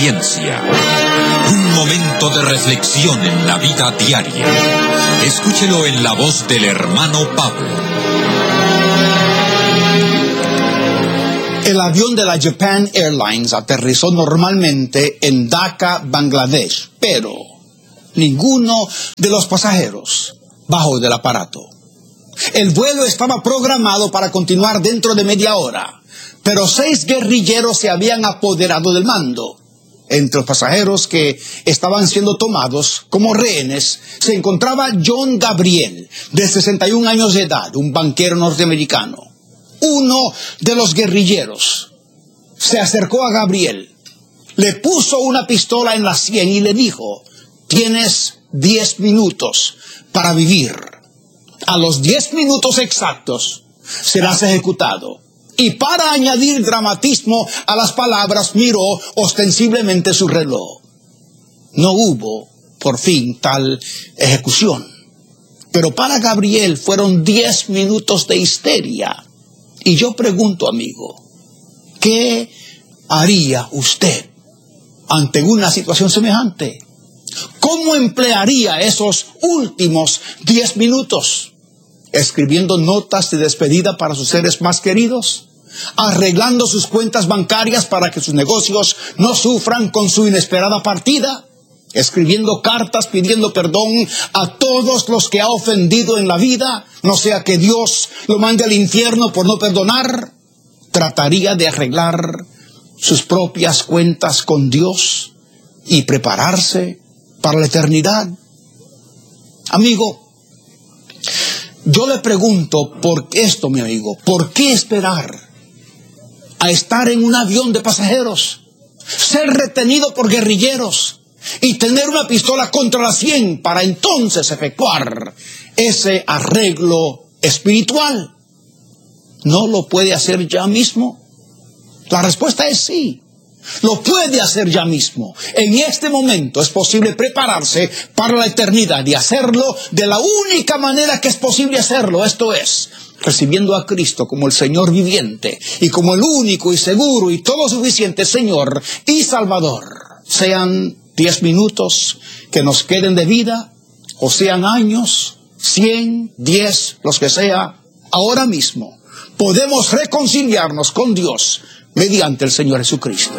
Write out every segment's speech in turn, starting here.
Un momento de reflexión en la vida diaria. Escúchelo en la voz del hermano Pablo. El avión de la Japan Airlines aterrizó normalmente en Dhaka, Bangladesh, pero ninguno de los pasajeros bajó del aparato. El vuelo estaba programado para continuar dentro de media hora, pero 6 guerrilleros se habían apoderado del mando. Entre los pasajeros que estaban siendo tomados como rehenes se encontraba John Gabriel, de 61 años de edad, un banquero norteamericano. Uno de los guerrilleros se acercó a Gabriel, le puso una pistola en la sien y le dijo: tienes 10 minutos para vivir. A los 10 minutos exactos serás ejecutado. Y para añadir dramatismo a las palabras, miró ostensiblemente su reloj. No hubo, por fin, tal ejecución. Pero para Gabriel fueron 10 minutos de histeria. Y yo pregunto, amigo, ¿qué haría usted ante una situación semejante? ¿Cómo emplearía esos últimos 10 minutos? ¿Escribiendo notas de despedida para sus seres más queridos? ¿Arreglando sus cuentas bancarias para que sus negocios no sufran con su inesperada partida? ¿Escribiendo cartas pidiendo perdón a todos los que ha ofendido en la vida, no sea que Dios lo mande al infierno por no perdonar? ¿Trataría de arreglar sus propias cuentas con Dios y prepararse para la eternidad? Amigo, yo le pregunto por esto, mi amigo, ¿por qué esperar a estar en un avión de pasajeros, ser retenido por guerrilleros y tener una pistola contra la sien para entonces efectuar ese arreglo espiritual? ¿No lo puede hacer ya mismo? La respuesta es sí. Lo puede hacer ya mismo. En este momento es posible prepararse para la eternidad y hacerlo de la única manera que es posible hacerlo. Esto es, recibiendo a Cristo como el Señor viviente y como el único y seguro y todo suficiente Señor y Salvador. Sean 10 minutos que nos queden de vida, o sean años, 100, 10, los que sea, ahora mismo podemos reconciliarnos con Dios mediante el Señor Jesucristo.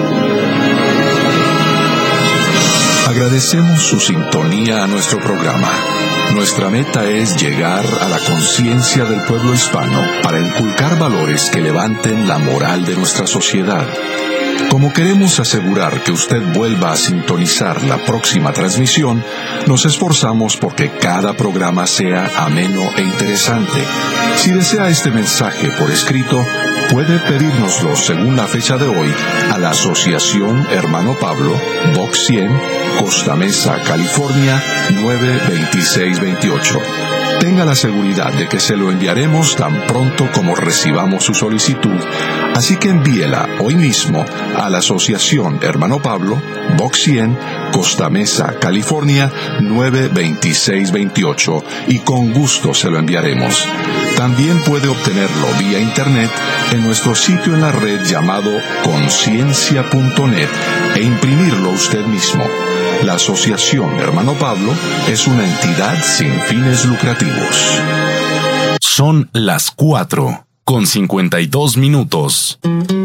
Agradecemos su sintonía a nuestro programa. Nuestra meta es llegar a la conciencia del pueblo hispano para inculcar valores que levanten la moral de nuestra sociedad. Como queremos asegurar que usted vuelva a sintonizar la próxima transmisión, nos esforzamos porque cada programa sea ameno e interesante. Si desea este mensaje por escrito, puede pedírnoslo según la fecha de hoy a la Asociación Hermano Pablo, Box 100, Costa Mesa, California, 92628. Tenga la seguridad de que se lo enviaremos tan pronto como recibamos su solicitud, así que envíela hoy mismo a la Asociación Hermano Pablo, Box 100, Costa Mesa, California, 92628, y con gusto se lo enviaremos. También puede obtenerlo vía internet en nuestro sitio en la red llamado conciencia.net e imprimirlo usted mismo. La Asociación Hermano Pablo es una entidad sin fines lucrativos. Son las 4:52.